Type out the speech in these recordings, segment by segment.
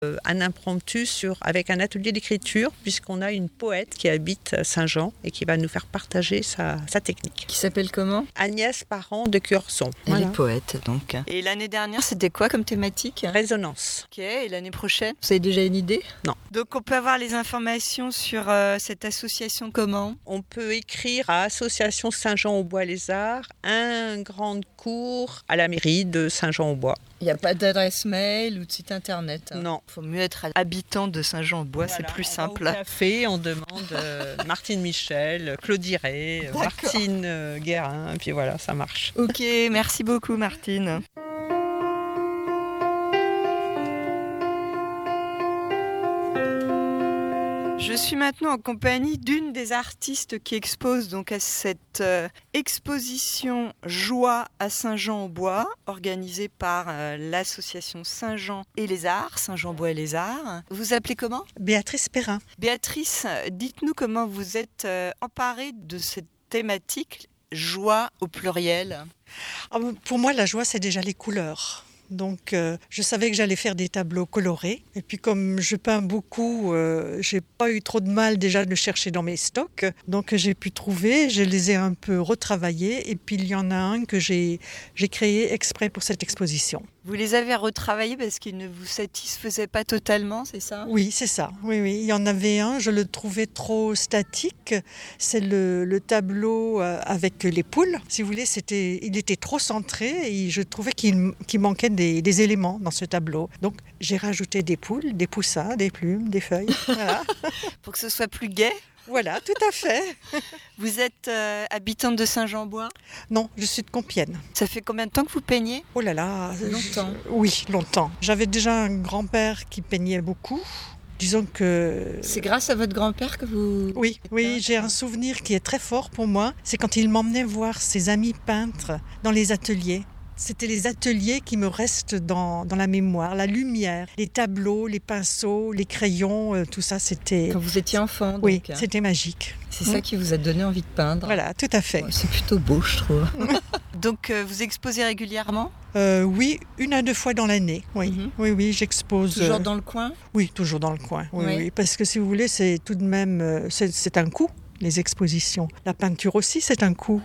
un impromptu avec un atelier d'écriture, puisqu'on a une poète qui habite à Saint-Jean et qui va nous faire partager sa technique. Qui s'appelle comment ? Agnès Parent de Curson. Elle est poète donc. Et l'année dernière, c'était quoi comme thématique ? Résonance. Ok, et l'année prochaine ? Vous avez déjà une idée ? Non. Donc on peut avoir les informations sur cette association comment ? On peut écrire à Association Saint-Jean-au-Bois-les-Arts, un grand cours à la mairie de Saint-Jean-au-Bois. Il n'y a pas d'adresse mail ou de site internet. Non. Il faut mieux être habitant de Saint-Jean-au-Bois, Voilà, c'est plus on simple. va au café, on demande Martine Michel, Claude Iret, Martine Guérin, puis voilà, ça marche. Ok, merci beaucoup Martine. Je suis maintenant en compagnie d'une des artistes qui expose donc à cette exposition Joie à Saint-Jean-au-Bois, organisée par l'association Saint-Jean et les Arts, Saint-Jean-Bois et les Arts. Vous vous appelez comment ? Béatrice Perrin. Béatrice, dites-nous comment vous êtes emparée de cette thématique Joie au pluriel. Pour moi, la joie, c'est déjà les couleurs. Donc, je savais que j'allais faire des tableaux colorés. Et puis, comme je peins beaucoup, j'ai pas eu trop de mal déjà de le chercher dans mes stocks. Donc, j'ai pu trouver, je les ai un peu retravaillés. Et puis, il y en a un que j'ai créé exprès pour cette exposition. Vous les avez retravaillés parce qu'ils ne vous satisfaisaient pas totalement, c'est ça ? Oui, c'est ça. Oui. Il y en avait un, je le trouvais trop statique. C'est le tableau avec les poules. Si vous voulez, il était trop centré et je trouvais qu'il manquait des éléments dans ce tableau. Donc, j'ai rajouté des poules, des poussins, des plumes, des feuilles. Voilà. Pour que ce soit plus gai ? Voilà, tout à fait. Vous êtes habitante de Saint-Jean-au-Bois ? Non, je suis de Compiègne. Ça fait combien de temps que vous peignez ? Oh là là. Longtemps. Oui, longtemps. J'avais déjà un grand-père qui peignait beaucoup. Disons que... C'est grâce à votre grand-père que vous... Oui, j'ai un souvenir qui est très fort pour moi. C'est quand il m'emmenait voir ses amis peintres dans les ateliers. C'était les ateliers qui me restent dans la mémoire, la lumière, les tableaux, les pinceaux, les crayons, tout ça, c'était... Quand vous étiez enfant, donc. Oui, c'était magique. C'est ça qui vous a donné envie de peindre. Voilà, tout à fait. Ouais, c'est plutôt beau, je trouve. Donc, vous exposez régulièrement ? Oui, 1 à 2 fois dans l'année. Oui, oui, j'expose. Toujours dans le coin ? Oui, toujours dans le coin. Oui, parce que si vous voulez, c'est tout de même, c'est un coût, les expositions. La peinture aussi, c'est un coût.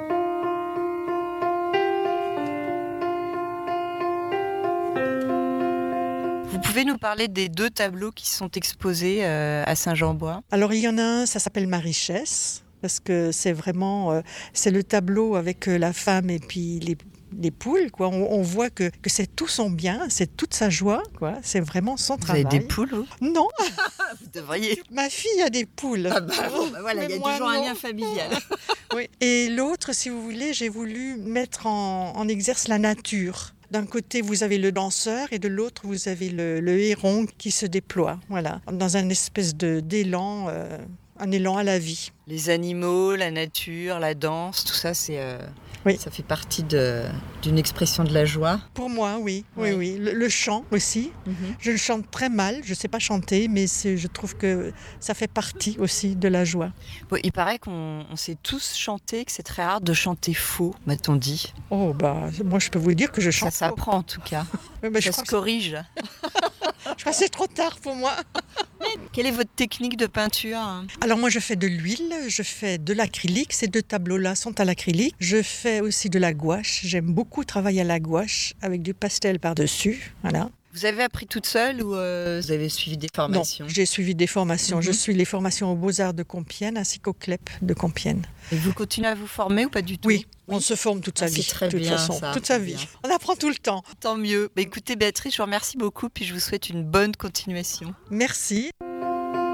Vous pouvez nous parler des 2 tableaux qui sont exposés à Saint-Jean-au-Bois ? Alors, il y en a un, ça s'appelle Ma richesse, parce que c'est vraiment, c'est le tableau avec la femme et puis les poules, quoi. On voit que c'est tout son bien, c'est toute sa joie, quoi. C'est vraiment son travail. Vous avez des poules, vous ? Non. Vous devriez. Ma fille a des poules. Ah bah, voilà, il y a toujours un lien familial. Oui. Et l'autre, si vous voulez, j'ai voulu mettre en exerce la nature. D'un côté, vous avez le danseur et de l'autre, vous avez le héron qui se déploie, voilà, dans un espèce d'élan, un élan à la vie. Les animaux, la nature, la danse, tout ça, oui. Ça fait partie d'une expression de la joie. Pour moi, oui. Le chant aussi. Je le chante très mal, je ne sais pas chanter, mais je trouve que ça fait partie aussi de la joie. Bon, il paraît qu'on sait tous chanter, que c'est très rare de chanter faux, m'a-t-on dit. Oh, moi je peux vous dire que je chante. Ça s'apprend en tout cas. Ça se corrige. Je crois que c'est trop tard pour moi. Quelle est votre technique de peinture ? Alors moi je fais de l'huile, je fais de l'acrylique, ces 2 tableaux-là sont à l'acrylique. Je fais aussi de la gouache, j'aime beaucoup travailler à la gouache avec du pastel par-dessus, voilà. Vous avez appris toute seule ou vous avez suivi des formations ? Non, j'ai suivi des formations. Je suis les formations aux Beaux-Arts de Compiègne ainsi qu'au CLEP de Compiègne. Et vous continuez à vous former ou pas du tout ? Oui, on se forme toute sa vie. C'est très de toute bien, façon, ça. toute sa vie. On apprend tout le temps. Tant mieux. Écoutez Béatrice, je vous remercie beaucoup puis je vous souhaite une bonne continuation. Merci.